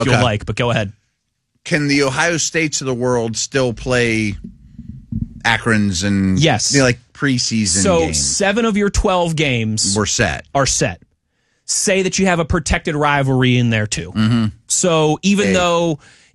you'll like, but go ahead. Can the Ohio States of the world still play Akron's and yes, like preseason games? So 7 of your 12 games are set. Say that you have a protected rivalry in there too. Mm-hmm. So even though